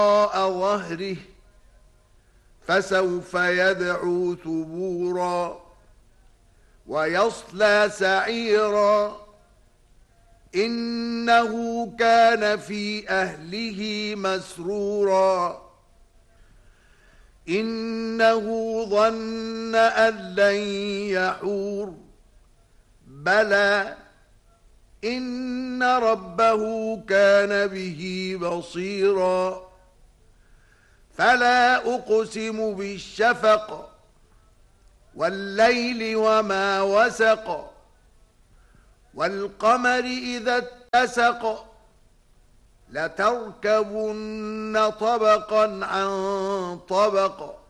ظهره فسوف يدعو ثبورا ويصلى سعيرا إنه كان في أهله مسرورا إنه ظن أن لن يحور بلى إن ربه كان به بصيرا فلا أقسم بالشفق والليل وما وسق والقمر إذا اتسق لتركبن طبقا عن طبق